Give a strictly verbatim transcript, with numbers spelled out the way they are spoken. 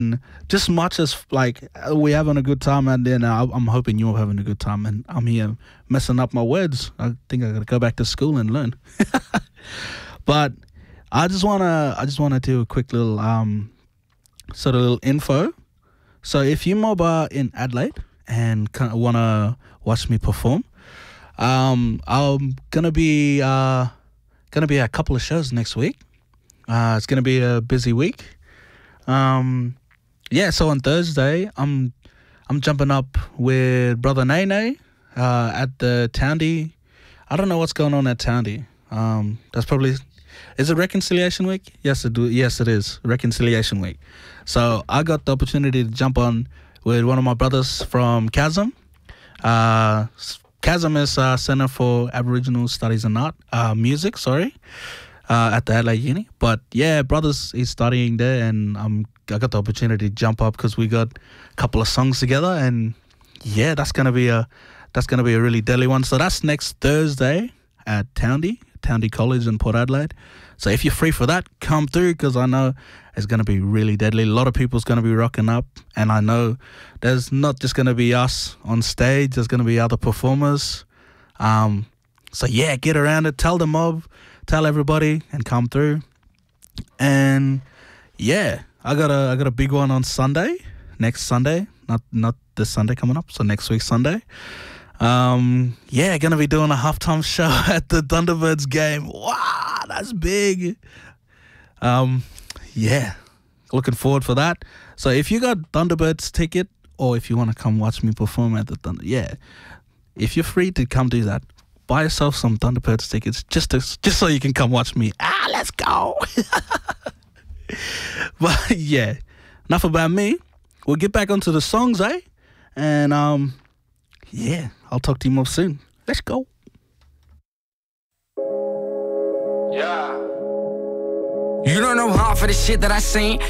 just much as like we're having a good time, and then uh, I'm hoping you're having a good time, and I'm here messing up my words. I think I gotta go back to school and learn. But I just wanna, I just wanna do a quick little um, sort of little info. So if you mob are in Adelaide and kind of wanna watch me perform, um, I'm gonna be uh, gonna be at a couple of shows next week. Uh, it's gonna be a busy week. Um, yeah, so on Thursday, I'm I'm jumping up with Brother Nene uh, at the Towndy. I don't know what's going on at Towndy. Um, that's probably, is it Reconciliation Week? Yes, it do. Yes, it is Reconciliation Week. So I got the opportunity to jump on with one of my brothers from Chasm. Uh, Chasm is uh, Center for Aboriginal Studies and Art, uh, Music. Sorry. Uh, at the Adelaide Uni. But yeah, brothers is studying there, and um, I got the opportunity to jump up because we got a couple of songs together, and yeah, that's gonna be a that's gonna be a really deadly one. So that's next Thursday at Towndy, Towndy College in Port Adelaide. So if you're free for that, come through because I know it's gonna be really deadly. A lot of people's gonna be rocking up, and I know there's not just gonna be us on stage. There's gonna be other performers. Um, so yeah, get around it. Tell the mob. Tell everybody and come through. And yeah, I got a I got a big one on Sunday, next Sunday, not not this Sunday coming up, so next week Sunday. Um, yeah, gonna be doing a halftime show at the Thunderbirds game. Wow, that's big. Um, yeah, looking forward for that. So if you got Thunderbirds ticket, or if you want to come watch me perform at the Thunder, yeah, if you're free to come do that. Buy yourself some Thunderbirds tickets just to, just so you can come watch me. Ah, let's go. But yeah, enough about me. We'll get back onto the songs, eh? And um, yeah, I'll talk to you more soon. Let's go. Yeah. You don't know half of the shit that I seen.